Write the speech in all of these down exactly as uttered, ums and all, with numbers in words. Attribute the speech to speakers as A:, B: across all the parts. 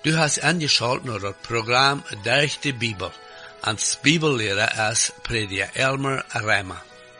A: Du hast angeschaut naar het programma Durch die Bibel. Als Bibellehrer is prediker Elmer Reimer.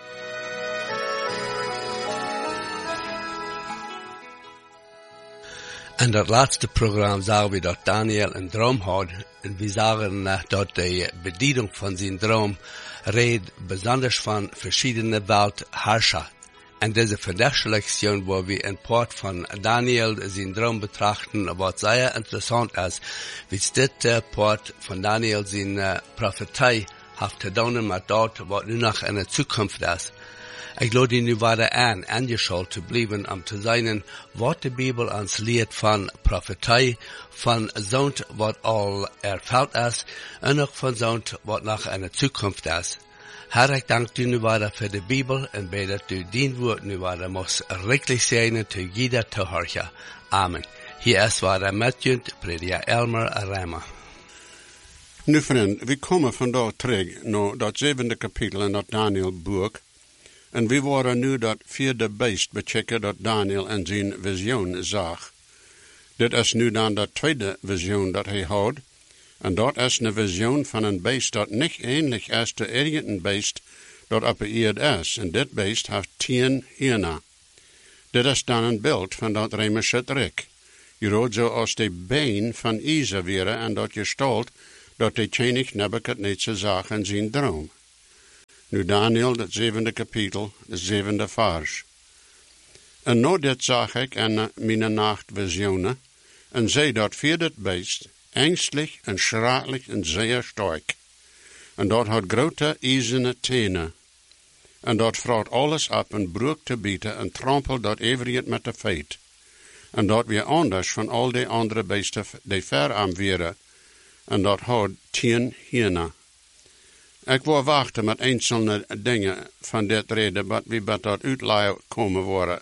A: In dat laatste programma zagen we dat Daniel een droom had. En we zagen dat de bediening van zijn droom reed besonders van verschillende Weltherrscher. En deze Verdachtslection, wo wir een part van Daniel zijn droom betrachten, wat zeer interessant is, wie dit uh, part van Daniel zijn uh, profetie heeft te doen met dat wat nu nog in de toekomst is. Ik lade die nu weer aan, aangeschaut te blijven om te zien wat de Bijbel ons leert van profetie, van zo'n wat al erveld is, en ook van zo'n wat nog in de toekomst is. Herr, ik dank u nu weer voor de Bijbel en bid dat u dien woord nu weer moest rijkelijk zijn te jeder te horen. Amen. Hier is weer met u, prediker Elmer Reimer.
B: Nu vriend, we komen vandaag terug naar dat zevende kapitel in dat Daniel-boek. En we worden nu dat vierde beest bechecken dat Daniel in zijn visioen zag. Dit is nu dan dat tweede visioen dat hij had. En dat is een visioen van een beest dat niet ähnlich is te irgendein beest dat op de aarde is. En dit beest heeft tien hienen. Dit is dan een beeld van dat Römische Reich. Je hoort zo als de been van Isa wäre en dat gestalt dat de König Nebuchadnezzar zag in zijn droom. Nu Daniel, het zevende kapitel, de zevende vers. En nou dit zag ik in mijn nachtvisioenen, en zei dat vier dit beest, ängstlich en schratelijk en zeer sterk. En dat had grote ijzerne tenen. En dat vraagt alles op en broek te bieten en trampelt dat everient met de feit. En dat weer anders van al die andere beesten die ver aan waren. En dat had tien hienen. Ik wil wachten met enkele dingen van dit reden, wat we bij dat uitleien komen worden.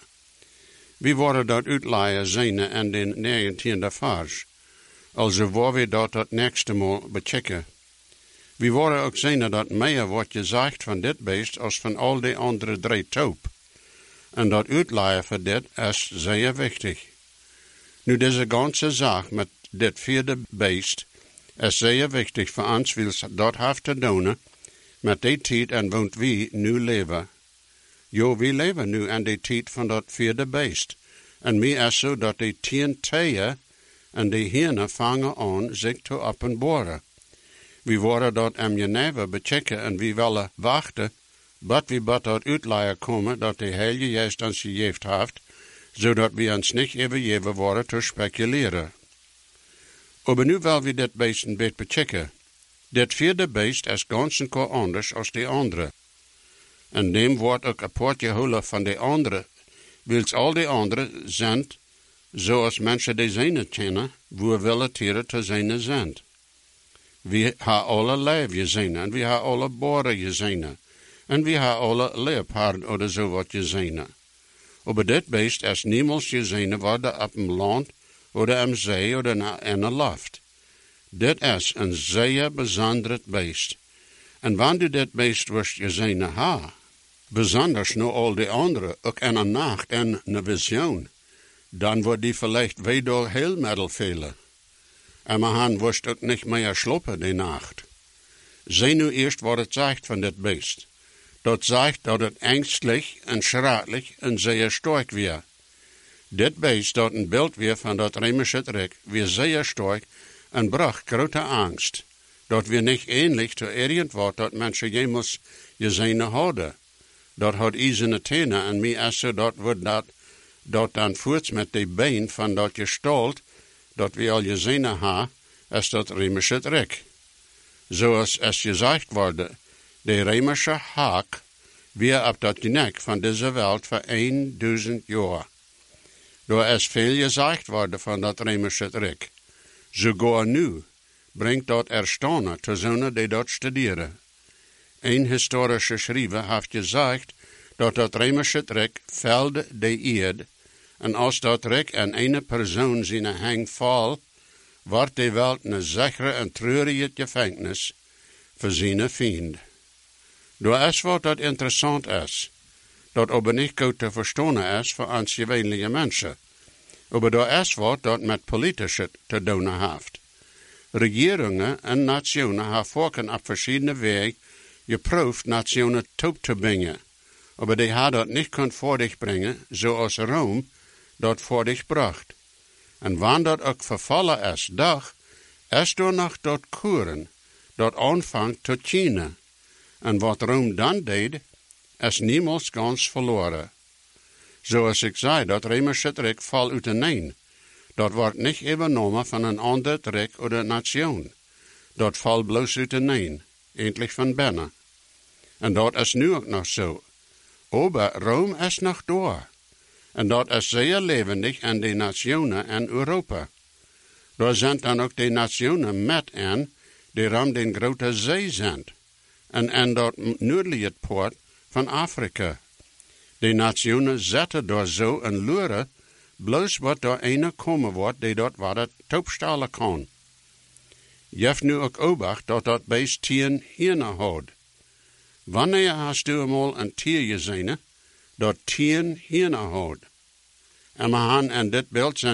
B: We worden dat uitleien zien in de negentiende vers. Also waar we dat het nächste Mal bechecken. We worden ook zien dat meer wordt gezegd van dit beest als van al die andere drie toop. En dat uitleien van dit is zeer wichtig. Nu deze ganze zaak met dit vierde beest is zeer wichtig voor ons, wil dat heeft te doen met die tijd en woont wie nu leven. Jo, we leven nu in die tijd van dat vierde beest. En mij is zo dat die tien teeën en die hienen vangen aan zich te openbaren. We worden dat in Geneve bechecken en we willen wachten, dat we bij dat uitleien komen dat de Heilige Geest ons gegeven heeft, zodat we ons niet overgeven worden te speculeren. Maar nu willen we dit beest een beetje bechecken. Dit vierde beest is ganz en keer anders als de andere. En neem wordt ook een poortje geholen van de andere, wils al die andere zijn, zoals mensen die zijn kennen, hoe willen tieren te zijn zijn. We hebben alle leeuw gezien, en we hebben alle boren gezien, en we hebben alle leopard of zo wat gezien. Maar dit beest is niemals gezien worden op een land, of in zee, of in een lucht. Dit is een zeer bijzonder beest. En wanneer dit beest wordt gezien ha, besonders nu al die anderen, ook in een nacht en een visioen, dan wordt die vielleicht weer heel middelvelen. En man wordt ook niet meer sloppen die nacht. Zie nu eerst wat het zegt van dit beest. Dat zegt dat het ängstlich en schratelijk en zeer sterk weer. Dit beest dat een beeld weer van dat Römische Reich weer zeer sterk en bracht grote angst. Dat weer niet ähnlich te irgendwas dat mensen jemals gezien hadden. Dat had ijzerne tenen en mij is zo dat wordt dat, dat dan voort met de been van dat gestalt, dat we al gezien hebben, is dat Römische Reich. Zoals es gezegd wordt, de Römische haak weer op dat nek van deze wereld voor duizend jaar. Daar is veel gezegd worden van dat Römische Reich. Sogar nu brengt dat erstaunen te zonen die dat studeren. Een historische schrijver heeft gezegd dat dat Römische Reich velde de eerd, en als dat Reich en ene persoon zijn hang val, wordt de wereld een zekere en treurige gevangenis voor zijn vriend. Door is wat dat interessant is, dat aber niet goed te verstaan is voor ons gewöhnliche mensen. Maar daar is wat dat met politische te doen heeft. Regeringen en nationen hebben volken op verschillende wegen geproefd nationen top te brengen. Maar die hadden dat niet kunnen voor zich brengen, zoals Rome dat voor zich bracht. En wanneer dat ook vervallen is, doch, is door nog dat kuren, dat aanvangt tot China. En wat Rome dan deed, is niemals gans verloren. Zoals ik zei, dat Römische Rijk valt uiteen. Dat wordt niet overnomen van een ander rijk of nation. Dat valt bloos uiteen, eindelijk van binnen. En dat is nu ook nog zo. Maar Rome is nog door. En dat is zeer levendig in de nationen in Europa. Daar zijn dan ook de nationen met in, die ram de grote zee zijn. En in dat noordelijke poort van Afrika. De nationen zetten daar zo een lure, bloos wat daar ene komen wordt die dat wat het toepstalen kan. Je hebt nu ook obacht dat dat beest tien hierne houdt. Wanneer hast du eenmaal een tier gezien dat tien hierne houdt? En we gaan in dit beeld zijn